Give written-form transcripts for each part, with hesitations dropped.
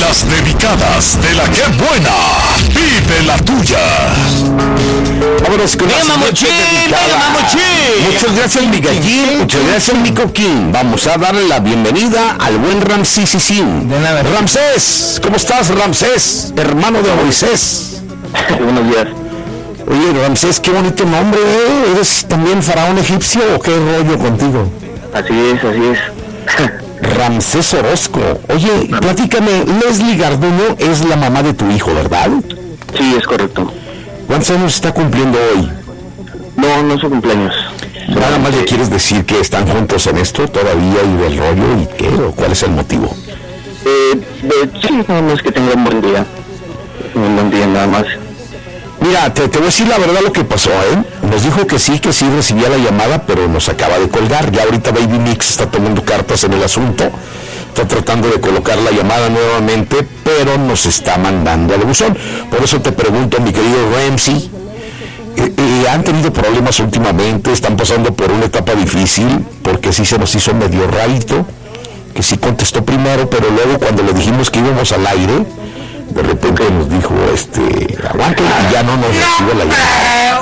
Las dedicadas de la que buena. Vive la tuya. Vámonos con la Mamuchín. Muchas gracias, mi gallín. Muchas gracias, mi coquín. Vamos a darle la bienvenida al buen Ramsés. De nada. Ramsés, ¿cómo estás, Ramsés? Hermano de Moisés. Buenos días. Oye, Ramsés, qué bonito nombre, ¿eh? ¿Eres también faraón egipcio o qué rollo contigo? Así es. Ramsés Orozco. Oye, platícame, Leslie Garduño es la mamá de tu hijo, ¿verdad? Sí, es correcto. ¿Cuántos años está cumpliendo hoy? No es su cumpleaños. Nada más le quieres decir que están juntos en esto todavía y del rollo y qué, o cuál es el motivo. Sí, nada más que tenga un buen día. Un buen día nada más. Mira, te voy a decir la verdad lo que pasó, ¿eh? Nos dijo que sí recibía la llamada, pero nos acaba de colgar. Ya ahorita Baby Mix está tomando cartas en el asunto, está tratando de colocar la llamada nuevamente, pero nos está mandando al buzón. Por eso te pregunto, mi querido Ramsey, ¿han tenido problemas últimamente? ¿Están pasando por una etapa difícil? Porque sí se nos hizo medio rarito, que sí contestó primero, pero luego cuando le dijimos que íbamos al aire, de repente nos dijo, aguante, y ya no nos recibe la llamada.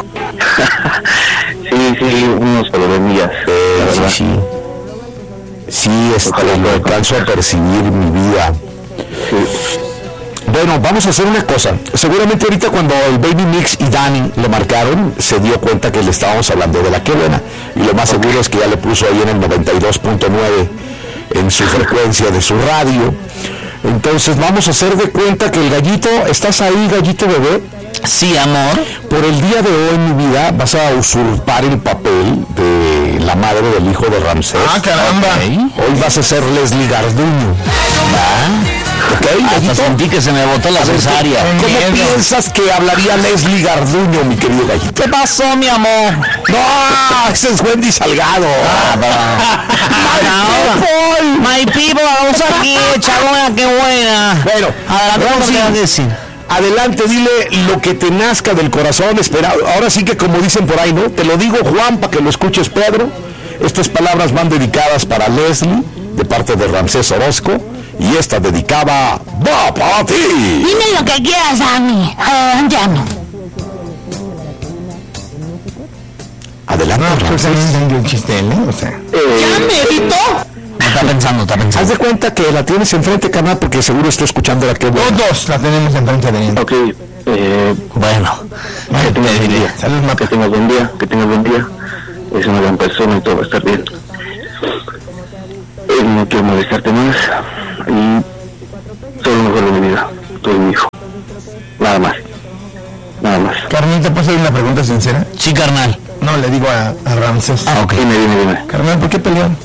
Sí, unos problemillas. Sí, lo alcanzo a percibir, mi vida. Sí. Bueno, vamos a hacer una cosa. Seguramente ahorita cuando el Baby Mix y Dani lo marcaron, se dio cuenta que le estábamos hablando de la que buena. Y lo más seguro es que ya le puso ahí en el 92.9 en su frecuencia de su radio. Entonces vamos a hacer de cuenta que el gallito, ¿estás ahí, gallito bebé? Sí, amor. Por el día de hoy, mi vida, vas a usurpar el papel de la madre del hijo de Ramsés. Ah, caramba. Okay. Hoy vas a ser Leslie Garduño. ¿Ok, gallito? Hasta sentí que se me botó la cesárea. ¿Cómo piensas que hablaría Leslie Garduño, mi querido gallito? ¿Qué pasó, mi amor? No, ese es Wendy Salgado. My people, vamos aquí, chabona, qué buena. Bueno, adelante, dile lo que te nazca del corazón. Espera, ahora sí que como dicen por ahí, ¿no? Te lo digo, Juan, para que lo escuches, Pedro. Estas palabras van dedicadas para Leslie, de parte de Ramsés Orozco, y esta dedicada va para ti. Dime lo que quieras a mí. Llame. Adelante, Ramsés. un chiste, ¿no? O sea. ¿Llamerito? Está pensando. Haz de cuenta que la tienes enfrente, carnal, porque seguro estoy escuchando la que buena. Todos la tenemos enfrente de él. Ok. Bueno. Que tengas buen día. Salud, que tengas buen día. Es una gran persona y todo va a estar bien. No quiero molestarte más. Y todo lo mejor de mi vida. Tú eres mi hijo. Nada más. Carnal, ¿te puedo hacer una pregunta sincera? Sí, carnal. No, le digo a Ramsés. Ah, ok. Dime. Carnal, ¿por qué pelearon?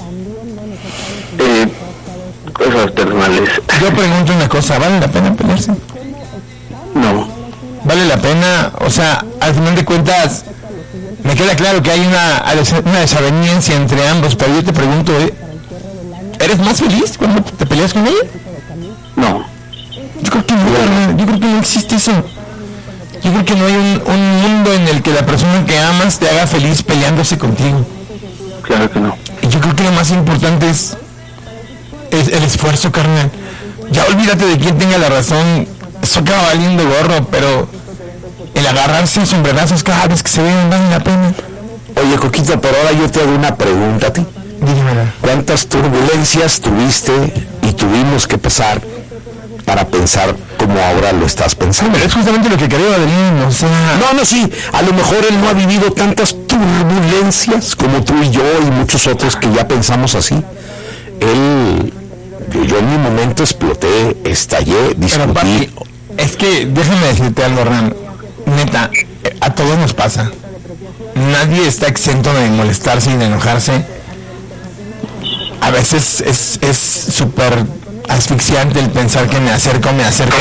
Cosas personales. Yo pregunto una cosa, ¿vale la pena pelearse? No. ¿Vale la pena? O sea, al final de cuentas, me queda claro que hay una desaveniencia entre ambos, pero yo te pregunto, ¿eres más feliz cuando te peleas con ella? No. Yo creo que no, carnal. Yo creo que no existe eso. Yo creo que no hay un mundo en el que la persona que amas te haga feliz peleándose contigo. Claro que no. Y yo creo que lo más importante es el esfuerzo, carnal. Ya olvídate de quién tenga la razón. Eso acaba valiendo gorro, pero el agarrarse a sombrerazos cada vez que se ven vale la pena. Oye, Coquito, pero ahora yo te hago una pregunta a ti. Dígamela. ¿Cuántas turbulencias tuviste y tuvimos que pasar para pensar como ahora lo estás pensando? Pero es justamente lo que creo, Adelín, o sea... No, sí, a lo mejor él no ha vivido tantas turbulencias como tú y yo y muchos otros que ya pensamos así. Yo en mi momento exploté, estallé, discutí. Pero, papi, es que déjame decirte algo, Ram. Neta, a todos nos pasa. Nadie está exento de molestarse y de enojarse. A veces es súper asfixiante el pensar que me acerco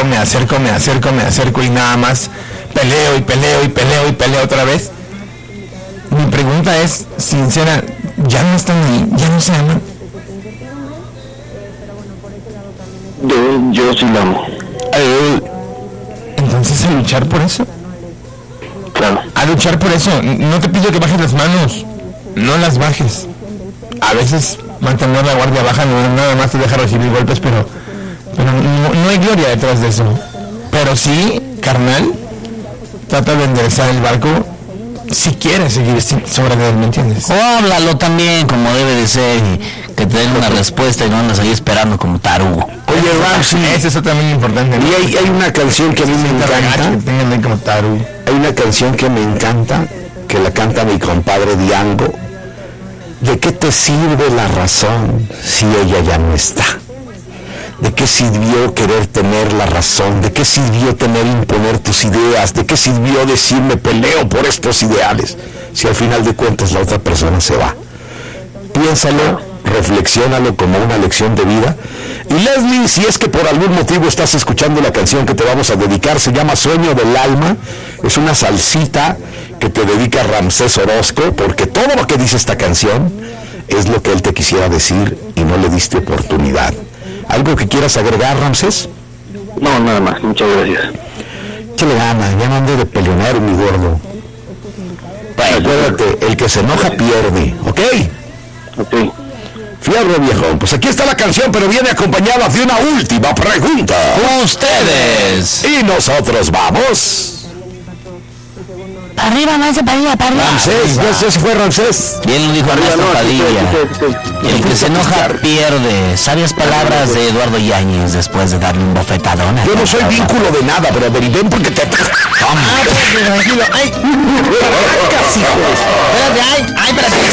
y nada más peleo otra vez. Mi pregunta es sincera, ya no están ahí, ya no se aman. Yo sí lo amo. Entonces a luchar por eso. Claro. A luchar por eso. No te pido que bajes las manos, no las bajes. A veces mantener la guardia baja no nada más te deja recibir golpes, pero Pero no hay gloria detrás de eso. Pero sí, carnal, trata de enderezar el barco si quieres seguir sobre él, ¿me entiendes? O háblalo también como debe de ser y que te den una respuesta y no andas ahí esperando como tarugo. Oye, Ramsey, Eso es también importante. ¿no? y hay una canción que a mí me encanta. Que tengan ahí como tarugo. Hay una canción que me encanta, que la canta mi compadre Diango. ¿De qué te sirve la razón si ella ya no está? ¿De qué sirvió querer tener la razón? ¿De qué sirvió imponer tus ideas? ¿De qué sirvió decirme peleo por estos ideales? Si al final de cuentas la otra persona se va. Piénsalo, reflexiónalo como una lección de vida. Y Leslie, si es que por algún motivo estás escuchando la canción que te vamos a dedicar, se llama Sueño del Alma. Es una salsita que te dedica Ramsés Orozco, porque todo lo que dice esta canción es lo que él te quisiera decir y no le diste oportunidad. ¿Algo que quieras agregar, Ramsés? No, nada más, muchas gracias. Échale gana, ya no ande de peleonero, mi gordo. Acuérdate, el que se enoja pierde, ¿ok? Ok. Fierro, viejo. Pues aquí está la canción, pero viene acompañada de una última pregunta. ¡Ustedes! Y nosotros vamos. Para arriba, Manse, para arriba, para arriba. Ramsés, ya se fue Ramsés. Bien lo dijo Ernesto Padilla. El que se enoja pierde. Sabias palabras de Eduardo Yáñez después de darle un bofetadón. Yo no soy vínculo de nada, pero ven porque te... Tranquilo. Ay, espérate, ay, espérate.